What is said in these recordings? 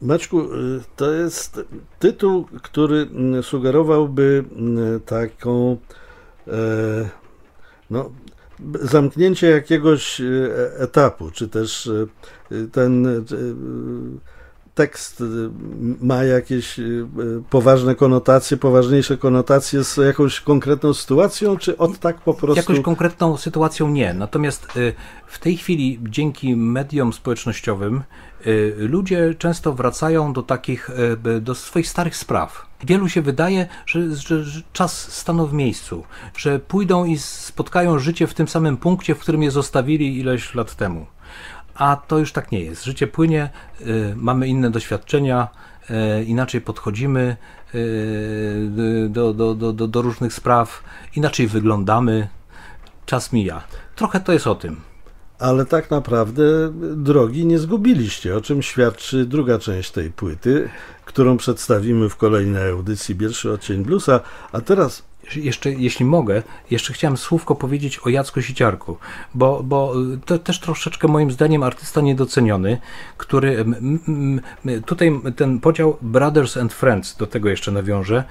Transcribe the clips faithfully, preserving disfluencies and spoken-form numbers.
Maćku, to jest tytuł, który sugerowałby taką no, zamknięcie jakiegoś etapu, czy też ten tekst ma jakieś poważne konotacje, poważniejsze konotacje z jakąś konkretną sytuacją, czy od tak po prostu... Jakąś konkretną sytuacją nie. Natomiast w tej chwili dzięki mediom społecznościowym ludzie często wracają do takich, do swoich starych spraw. Wielu się wydaje, że, że, że czas stanął w miejscu, że pójdą i spotkają życie w tym samym punkcie, w którym je zostawili ileś lat temu. A to już tak nie jest. Życie płynie, y, mamy inne doświadczenia, y, inaczej podchodzimy y, do, do, do, do, do różnych spraw, inaczej wyglądamy, czas mija. Trochę to jest o tym. Ale tak naprawdę drogi nie zgubiliście, o czym świadczy druga część tej płyty, którą przedstawimy w kolejnej audycji Pierwszy Odcień Bluesa, a teraz... Jeszcze, jeśli mogę, jeszcze chciałem słówko powiedzieć o Jacku Siciarku, bo, bo to też troszeczkę moim zdaniem artysta niedoceniony, który m, m, tutaj ten podział Brothers and Friends, do tego jeszcze nawiążę,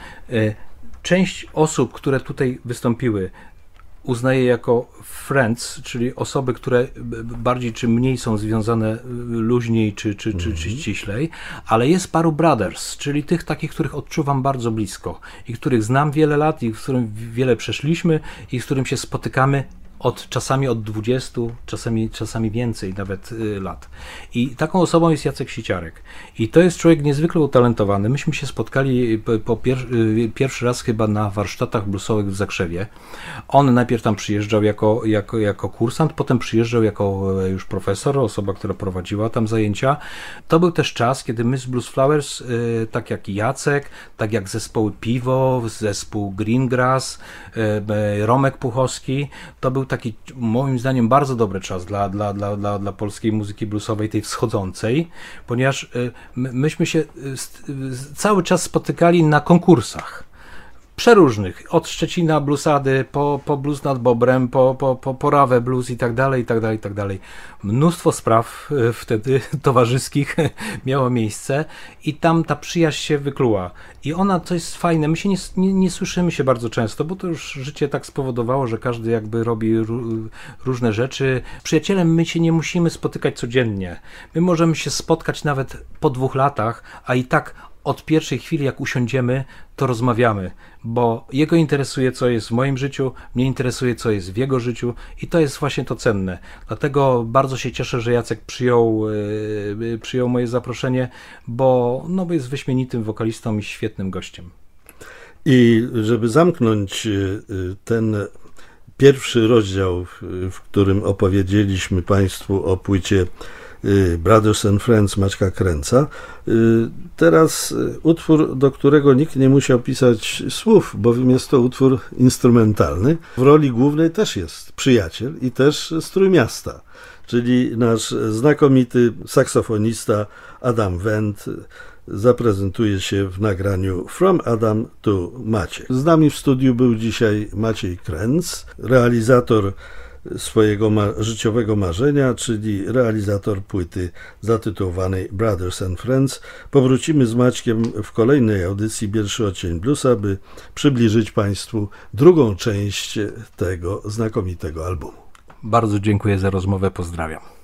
część osób, które tutaj wystąpiły, uznaje jako friends, czyli osoby, które bardziej czy mniej są związane luźniej czy, czy, czy, czy ściślej, ale jest paru brothers, czyli tych takich, których odczuwam bardzo blisko i których znam wiele lat i z którym wiele przeszliśmy i z którym się spotykamy od czasami od dwudziestu, czasami, czasami więcej nawet y, lat. I taką osobą jest Jacek Siciarek. I to jest człowiek niezwykle utalentowany. Myśmy się spotkali po, po pier, y, pierwszy raz chyba na warsztatach bluesowych w Zakrzewie. On najpierw tam przyjeżdżał jako, jako, jako kursant, potem przyjeżdżał jako już profesor, osoba, która prowadziła tam zajęcia. To był też czas, kiedy my z Blues Flowers, y, tak jak Jacek, tak jak zespoły Piwo, zespół Greengrass, y, Romek Puchowski, to był taki moim zdaniem bardzo dobry czas dla, dla, dla, dla, dla polskiej muzyki bluesowej, tej wschodzącej, ponieważ my, myśmy się cały czas spotykali na konkursach przeróżnych, od Szczecina Bluesady, po, po Blues nad Bobrem, po, po, po, po Rawę Blues i tak dalej, i tak dalej, i tak dalej. Mnóstwo spraw wtedy towarzyskich miało miejsce i tam ta przyjaźń się wykluła. I ona, to jest fajne, my się nie, nie, nie słyszymy się bardzo często, bo to już życie tak spowodowało, że każdy jakby robi różne rzeczy. Przyjacielem my się nie musimy spotykać codziennie. My możemy się spotkać nawet po dwóch latach, a i tak od pierwszej chwili, jak usiądziemy, to rozmawiamy, bo jego interesuje, co jest w moim życiu, mnie interesuje, co jest w jego życiu i to jest właśnie to cenne. Dlatego bardzo się cieszę, że Jacek przyjął, yy, przyjął moje zaproszenie, bo, no, bo jest wyśmienitym wokalistą i świetnym gościem. I żeby zamknąć ten pierwszy rozdział, w którym opowiedzieliśmy Państwu o płycie Brothers and Friends Maćka Kręca. Teraz utwór, do którego nikt nie musiał pisać słów, bowiem jest to utwór instrumentalny. W roli głównej też jest przyjaciel i też strój miasta, czyli nasz znakomity saksofonista Adam Wendt zaprezentuje się w nagraniu From Adam to Maciek. Z nami w studiu był dzisiaj Maciej Kręc, realizator swojego ma- życiowego marzenia, czyli realizator płyty zatytułowanej Brothers and Friends. Powrócimy z Maćkiem w kolejnej audycji Pierwszy Odcień Bluesa, by przybliżyć Państwu drugą część tego znakomitego albumu. Bardzo dziękuję za rozmowę, pozdrawiam.